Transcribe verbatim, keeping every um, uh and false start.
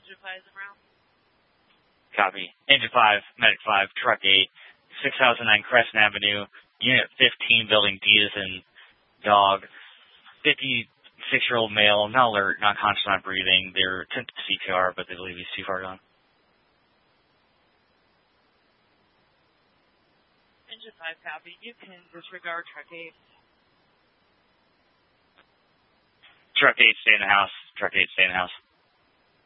Engine five is around. Copy. Engine five, Medic five, Truck eight, six thousand nine Crescent Avenue, Unit fifteen, Building D as in dog, fifty-six-year-old male, not alert, not conscious, not breathing. They're attempted C P R, but they believe he's too far gone. Engine five, copy. You can disregard Truck eight. Truck eight, stay in the house. Truck eight, stay in the house.